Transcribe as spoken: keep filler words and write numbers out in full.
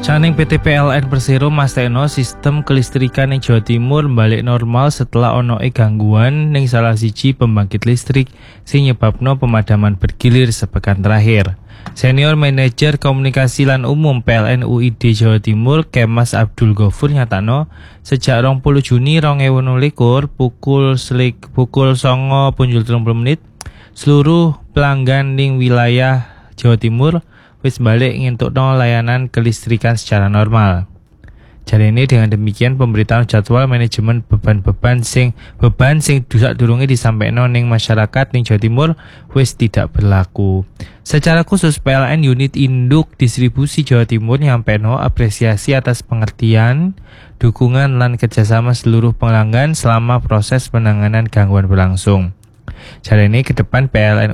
Saning P T P L N Persero mastekno sistem kelistrikan ning Jawa Timur balik normal setelah ono e gangguan ning salah siji pembangkit listrik sing nyebabno pemadaman bergilir sepekan terakhir. Senior Manajer Komunikasi lan Umum P L N U I D Jawa Timur Kemas Abdul Ghafur nyatano sejak dua puluh Juni dua ribu dua puluh pukul selik pukul songo punjul tiga puluh menit seluruh pelanggan ning wilayah Jawa Timur wis balik ngentukno layanan kelistrikan secara normal. Jadi ini dengan demikian pemberitahuan jadwal manajemen beban-beban sing beban sing dusak durunge disampaikno ning masyarakat ning Jawa Timur wis tidak berlaku. Secara khusus P L N Unit Induk Distribusi Jawa Timur nyampaikno apresiasi atas pengertian, dukungan lan kerjasama seluruh pelanggan selama proses penanganan gangguan berlangsung. Jadi ini ke depan P L N